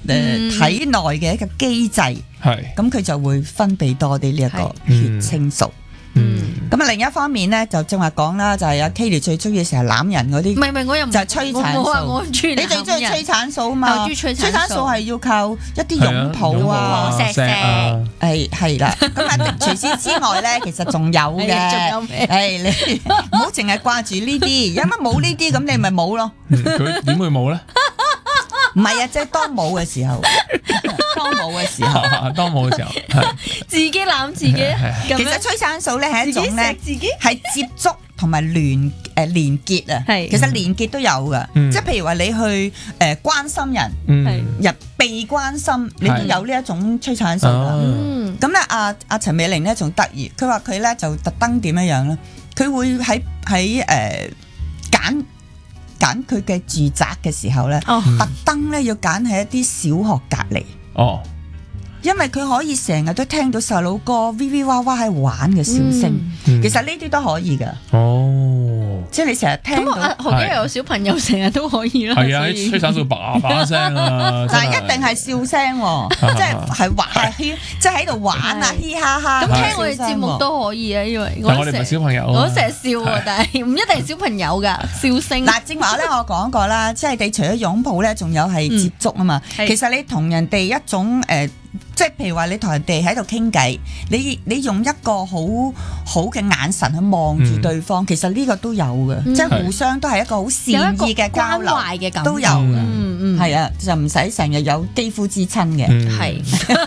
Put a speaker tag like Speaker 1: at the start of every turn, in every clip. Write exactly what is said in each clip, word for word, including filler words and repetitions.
Speaker 1: 誒體內嘅一個機制，係咁佢就會分泌多啲呢一個血清素。嗯，咁啊另一方面咧，就正話講啦，就係阿 Kelly 最中意成日攬人嗰啲，
Speaker 2: 唔係唔係，我又唔
Speaker 1: 就係催產素。
Speaker 2: 我中意
Speaker 1: 你最中意催產素啊嘛？催產素係要靠一啲擁抱啊、
Speaker 2: 錫錫，
Speaker 1: 係係啦。咁啊，除此之外咧，其實仲有嘅。仲有咩？誒，你唔好淨係掛住呢啲，因為冇呢啲，咁你咪冇咯。
Speaker 3: 佢點會冇咧？
Speaker 1: 唔係啊，即係當冇嘅時候，當冇嘅時候，
Speaker 3: 當冇嘅時候，
Speaker 2: 自己攬自己。
Speaker 1: 其實催產素咧係一種咧，係接觸同埋聯誒連結啊。係，其實連結都有㗎。即係譬如話你去誒關心人，入被關心，你都有呢一種催產素啦。咁咧，阿阿陳美玲咧仲得意，佢話佢咧就特登點樣樣咧，佢會喺喺誒揀。揀佢嘅住宅嘅時候咧，哦、特登咧要揀喺一啲小學隔離，哦，因為佢可以成日都聽到細佬哥 V V 哇哇喺玩嘅笑聲，嗯、其實呢啲都可以噶，哦，即係你成日聽到，
Speaker 2: 咁何幾有小朋友成日都可以啦，
Speaker 3: 係啊，催產素叭叭聲啊，
Speaker 1: 但係一定係笑聲，即係係玩，即係喺度玩啊，嘻哈哈，
Speaker 2: 咁聽我哋節目都可以啊，因為我
Speaker 3: 哋唔係小朋友，
Speaker 2: 我成日笑啊，但係唔一定係小朋友噶笑聲。
Speaker 1: 嗱，正話咧，我講過啦，即係你除咗擁抱咧，仲有係接觸啊嘛。其實你同人哋一種誒。即係譬如話你同人哋喺度傾偈，你你用一個好好嘅眼神去望住對方，嗯、其實呢個都有嘅，嗯、即係互相都係一個好善意嘅交流，
Speaker 2: 嘅感
Speaker 1: 都有嘅，嗯嗯，係啊，就唔使成日有肌膚之親嘅，係、嗯，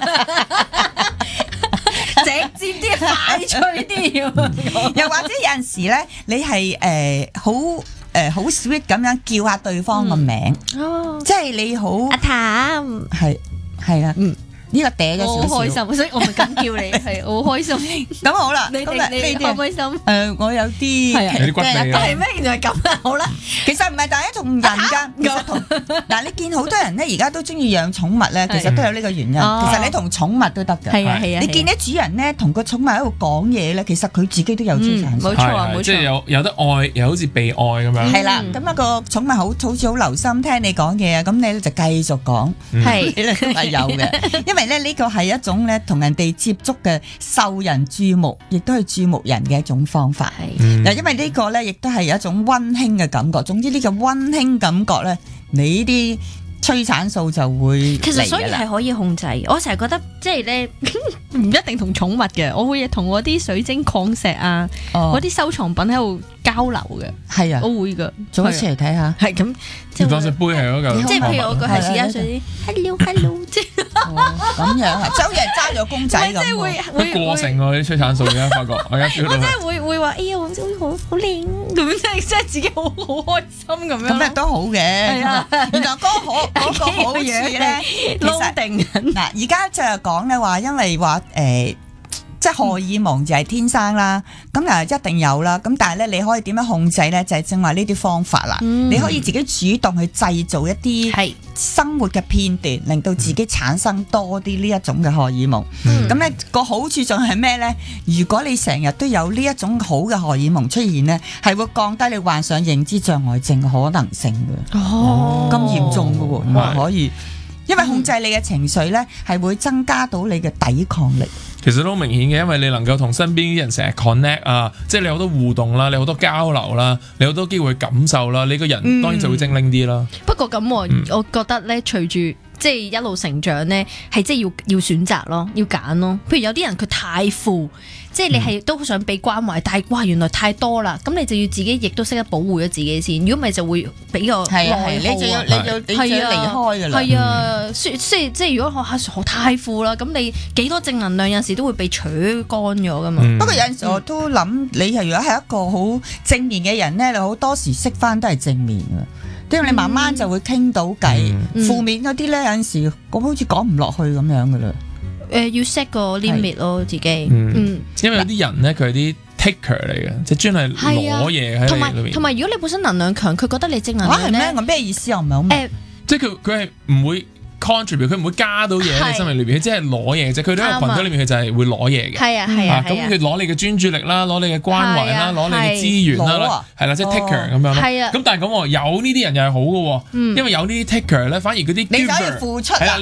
Speaker 2: 直接啲，快脆啲，
Speaker 1: 又或者有陣時咧，你係誒好誒好 sweet 咁樣叫下對方個名，嗯、哦，即係你好
Speaker 2: 阿譚，
Speaker 1: 係係啦，嗯。呢個嗲咗少少，
Speaker 2: 好開心，所以我咪咁叫你，係好開心。
Speaker 1: 咁好啦，
Speaker 2: 你你你開唔開心？
Speaker 1: 誒，我有啲
Speaker 3: 係有啲骨氣啊。
Speaker 2: 係咩？原來係咁啊！好啦，
Speaker 1: 其實唔係大家同人㗎，其實同嗱，你見好多人咧，而家都中意養寵物咧，其實都有呢個原因。其實你同寵物都得㗎。係啊係啊。你見啲主人咧，同個寵物喺度講嘢咧，其實佢自己都有催產素。
Speaker 2: 冇錯啊，冇錯。
Speaker 3: 即係有有得愛，又好似被愛咁樣。
Speaker 1: 係啦，咁啊個寵物好好似好留心聽你講嘢啊，咁你咧就繼續講。係，你咧都係有嘅，因為咧呢個係一。一種咧同人哋接觸嘅受人注目，亦都係注目人嘅一種方法。係嗱，因為呢個咧亦都係有一種溫馨嘅感覺。總之呢個溫馨感覺咧，你啲催產素就會嚟㗎啦。
Speaker 2: 其實所以係可以控制。我成日覺得即係咧唔一定同寵物嘅，我會同我啲水晶礦石啊，嗰啲、哦、收藏品喺度交流嘅。係啊，我會㗎，
Speaker 1: 做一次嚟睇下。
Speaker 2: 係咁，
Speaker 3: 即係當隻杯係嗰嚿，
Speaker 2: 即係譬如我個係時間上啲 hello hello 即係
Speaker 1: 咁樣啊，周日揸咗公仔咁。即係會
Speaker 3: 會過剩喎啲催產素而家發覺，我而家 feel 到。
Speaker 2: 我真係會會話，哎呀，好好好靚咁樣，即係即係自己好好開心咁樣。
Speaker 1: 咁咩都好嘅。係啊，原來嗰個好嗰個好處咧，其實定嗱而家就係講咧話，因為話誒。即係荷爾蒙就係天生啦，咁啊、嗯、一定有啦，咁但係咧你可以點樣控制咧？就係正話呢啲方法啦，嗯、你可以自己主動去製造一啲生活嘅片段，是令到自己產生多啲呢一種嘅荷爾蒙。咁咧、嗯、個好處仲係咩咧？如果你成日都有呢一種好嘅荷爾蒙出現咧，係會降低你患上認知障礙症嘅可能性嘅。哦，咁嚴重嘅喎，唔係可以。因為控制你嘅情緒咧，係會增加到你嘅抵抗力。
Speaker 3: 其實都好明顯嘅，因為你能夠同身邊啲人成日 connect 啊，即係你好多互動啦，你好多交流啦，你好多機會感受啦，你個人當然就會精靈啲啦。嗯、不過咁我、嗯、我覺得咧，隨住即係一路成長咧，係即係要要選擇咯，要揀咯。譬如有啲人佢太負。即係你係都想俾關懷，但係哇原來太多啦，咁你就要自己亦都識得保護咗自己先，如果唔係就會俾個內耗。你就要你要你要離開噶啦。係啊，即係即係如果學下太負啦，咁你幾多正能量有陣時都會被取乾咗噶嘛。
Speaker 1: 不過有陣時我都諗，你係如果係一個好正面嘅人咧，你好多時識翻都係正面噶，因為你慢慢就會傾到偈，負面嗰啲咧有陣時我好似講唔落去咁樣噶啦。
Speaker 2: 誒、呃、要 set 個 limit 咯，自己，
Speaker 3: 嗯，嗯因為有啲人咧，佢係啲 taker 嚟嘅，即係專係攞嘢喺裏面。同埋同埋，如果你本身能量強，佢覺得你正能量咧，
Speaker 1: 我咩意思啊？唔係好明。呃、
Speaker 3: 即係佢佢係唔會 contribute，佢唔會加到嘢喺你生命裏邊，佢只係攞嘢啫。佢都喺個群組裏面，佢就係會攞嘢嘅。係啊係啊，咁佢攞你嘅專注力啦，攞你嘅關懷啦，攞你嘅資源啦，係啦，即係 taker 咁樣咯。係啊，咁但係咁有呢啲人又係好嘅，因為有呢啲 taker 咧，反而嗰啲你就可以付出。